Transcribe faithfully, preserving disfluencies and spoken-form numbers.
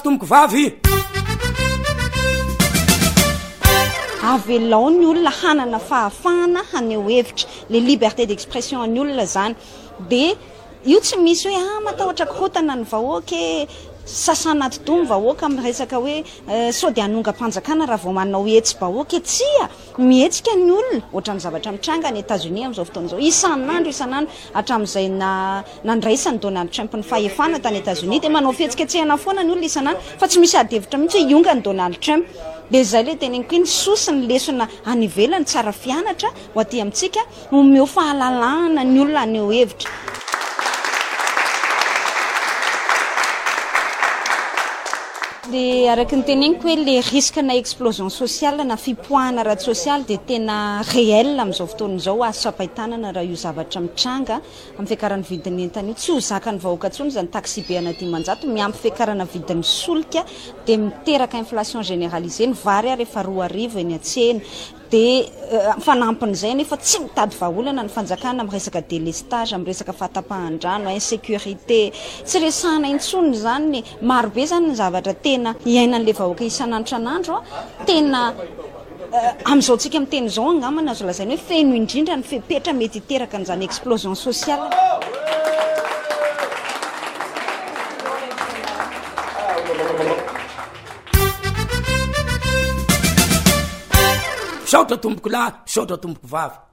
tomboko vavy avelao ny olona hanana fahafahana haneho hevitra le liberté d'expression ny olona zany de io tsy misy hoe ah matahotra korotana ny vahoaka sasana todomy vahoaka amin'ny resaka hoe sao de anonga-panjakana raha vao manao hetsy vahoaka tsia mihetsika ny olona ohatran'ny zavatra mitranga ny États-Unis amin'izao fotoana izao isan'andro isan'andro hatramin'izay na nandraisany Donald Trump ny fahefana tany États-Unis de manao fihetsiketsehana foana ny olona isan'andro fa tsy misy adihevitra mihitsy hoe ionga ny Donald Trump de zay le teneniko hoe ny sosi ny lesona any ivelany tsara fianatra ho aty amintsika omeo fahalalahana ny olona aneo hevitra. De araky ny teneniko hoe le risque na explosion sociale na fipoahana ratsy sociale de tena réel amin'izao fotoana izao azo sapahitanana raha io zavatra mitranga amin'ny fiakarana vidin'ny entana io tsy ho zakany vahoaka tsony zany taxi be ana dimanjato miampy fiakarana vidin'ny solika de miteraka inflation généralisée ny vary ary efa roa arivo eny an-tsena de uh, fanampin'izay nefa tsy mitady vahaolana ny fanjakana amin'ny resaka délestage amin'ny resaka fahatapahan-drano insécurité tsy resahana intsony zany marobe zany ny zavatra tena iainan'le vahoaka isan'andro tena uh, amin'izao tsika amin'ny teny izao angamana azo lazainy hoe feno indrindra ny fepetra mety hiteraka an'izany explosion sociale. saotra tomboko lahy saotra tomboko vavy